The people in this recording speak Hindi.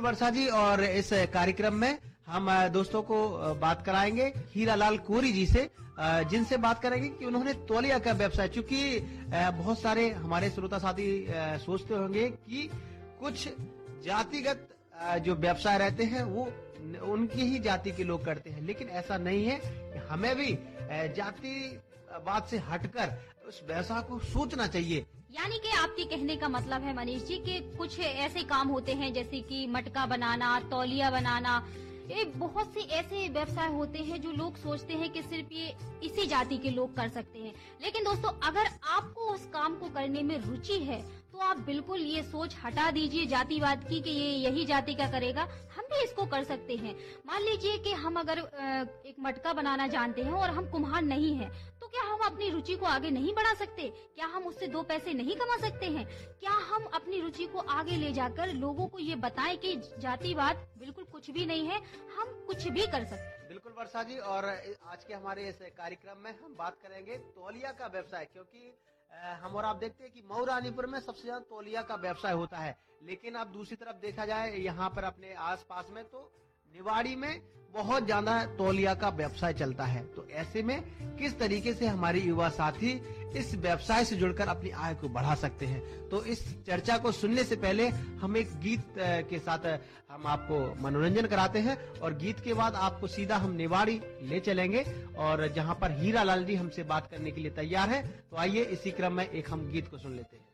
वर्षा जी, और इस कार्यक्रम में हम दोस्तों को बात कराएंगे हीरालाल कोरी जी से, जिनसे बात करेंगे कि उन्होंने तौलिया का व्यवसाय, चूंकि बहुत सारे हमारे श्रोता साथी सोचते होंगे कि कुछ जातिगत जो व्यवसाय रहते हैं वो उनकी ही जाति के लोग करते हैं, लेकिन ऐसा नहीं है। हमें भी जातिवाद से हटकर उस व्यवसाय को सोचना चाहिए। यानी कि आपके कहने का मतलब है मनीष जी कि कुछ ऐसे काम होते हैं जैसे कि मटका बनाना, तौलिया बनाना, ये बहुत से ऐसे व्यवसाय होते हैं जो लोग सोचते हैं कि सिर्फ ये इसी जाति के लोग कर सकते हैं। लेकिन दोस्तों, अगर आपको उस काम को करने में रुचि है तो आप बिल्कुल ये सोच हटा दीजिए जातिवाद की कि ये यही जाति का करेगा, हम भी इसको कर सकते हैं। मान लीजिए कि हम अगर एक मटका बनाना जानते हैं और हम कुम्हार नहीं हैं, तो क्या हम अपनी रुचि को आगे नहीं बढ़ा सकते? क्या हम उससे 2 पैसे नहीं कमा सकते हैं? क्या हम अपनी रुचि को आगे ले जाकर लोगों को ये बताएं कि जातिवाद बिल्कुल कुछ भी नहीं है, हम कुछ भी कर सकते हैं? बिल्कुल वर्षा जी, और आज के हमारे इस कार्यक्रम में हम बात करेंगे तौलिया का व्यवसाय, क्योंकि हम और आप देखते हैं कि मऊ रानीपुर में सबसे ज्यादा तौलिया का व्यवसाय होता है। लेकिन अब दूसरी तरफ देखा जाए यहाँ पर अपने आसपास में तो निवाड़ी में बहुत ज्यादा तौलिया का व्यवसाय चलता है। तो ऐसे में किस तरीके से हमारे युवा साथी इस व्यवसाय से जुड़कर अपनी आय को बढ़ा सकते हैं, तो इस चर्चा को सुनने से पहले हम एक गीत के साथ हम आपको मनोरंजन कराते हैं, और गीत के बाद आपको सीधा हम निवाड़ी ले चलेंगे, और जहां पर हीरालाल जी हमसे बात करने के लिए तैयार है। तो आइए इसी क्रम में एक हम गीत को सुन लेते हैं।